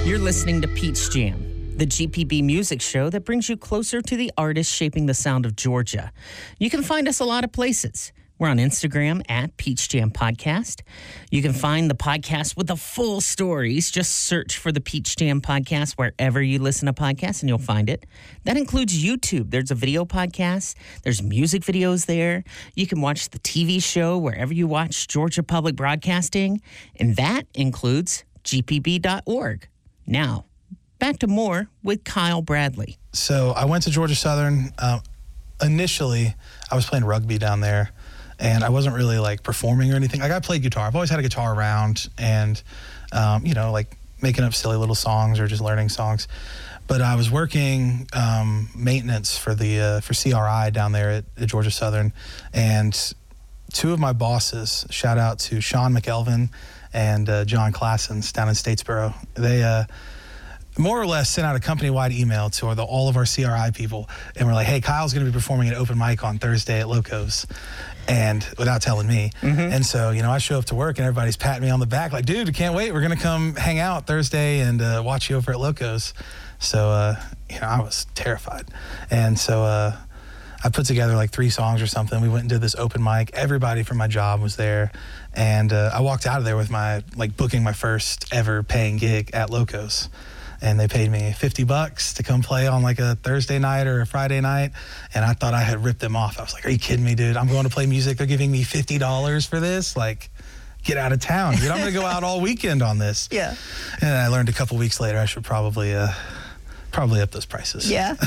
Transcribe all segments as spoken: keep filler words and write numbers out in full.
You're listening to Peach Jam, the G P B music show that brings you closer to the artists shaping the sound of Georgia. You can find us a lot of places. We're on Instagram at Peach Jam Podcast. You can find the podcast with the full stories. Just search for the Peach Jam Podcast wherever you listen to podcasts and you'll find it. That includes YouTube. There's a video podcast. There's music videos there. You can watch the T V show wherever you watch Georgia Public Broadcasting. And that includes G P B dot org. Now, back to more with Kyle Bradley. So I went to Georgia Southern. Um, initially, I was playing rugby down there, and I wasn't really like performing or anything. Like I played guitar. I've always had a guitar around, and um, you know, like making up silly little songs or just learning songs. But I was working um, maintenance for the uh, for C R I down there at, at Georgia Southern, and two of my bosses, shout out to Sean McElvin and uh, John Classens down in Statesboro. They uh, more or less sent out a company-wide email to the, all of our C R I people, and we're like, hey, Kyle's going to be performing an open mic on Thursday at Locos, and without telling me. Mm-hmm. And so, you know, I show up to work, and everybody's patting me on the back like, dude, I can't wait. We're going to come hang out Thursday and uh, watch you over at Locos. So, uh, you know, I was terrified. And so uh, I put together like three songs or something. We went and did this open mic. Everybody from my job was there. And uh, I walked out of there with my, like, booking my first ever paying gig at Locos. And they paid me fifty bucks to come play on like a Thursday night or a Friday night. And I thought I had ripped them off. I was like, are you kidding me, dude? I'm going to play music. They're giving me fifty dollars for this? Like, get out of town, dude. I'm going to go out all weekend on this. Yeah. And I learned a couple weeks later I should probably... Uh, Probably up those prices. Yeah.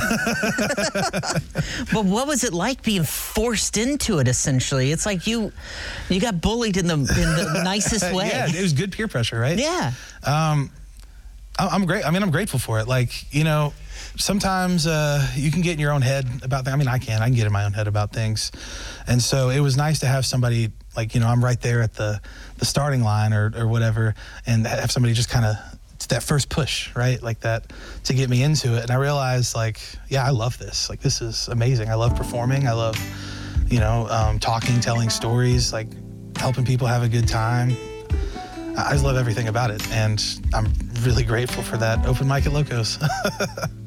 But what was it like being forced into it, essentially? It's like you you got bullied in the in the nicest way. Yeah, it was good peer pressure, right? Yeah. Um, I, I'm great. I mean, I'm grateful for it. Like, you know, sometimes uh, you can get in your own head about things. I mean, I can. I can get in my own head about things. And so it was nice to have somebody, like, you know, I'm right there at the, the starting line or, or whatever, and have somebody just kind of, that first push, right? Like that to get me into it. And I realized, like, yeah, I love this. Like, this is amazing. I love performing. I love, you know, um, talking, telling stories, like helping people have a good time. I just love everything about it. And I'm really grateful for that open mic at Locos.